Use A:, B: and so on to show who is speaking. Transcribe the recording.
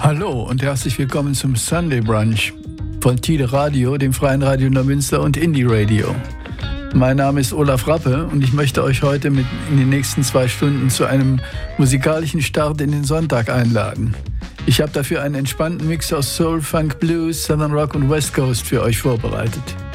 A: Hallo und herzlich willkommen zum Sunday Brunch von Tide Radio, dem freien Radio Neumünster und Indie Radio. Mein Name ist Olaf Rappe und ich möchte euch heute in den nächsten 2 Stunden zu einem musikalischen Start in den Sonntag einladen. Ich habe dafür einen entspannten Mix aus Soul, Funk, Blues, Southern Rock und West Coast für euch vorbereitet.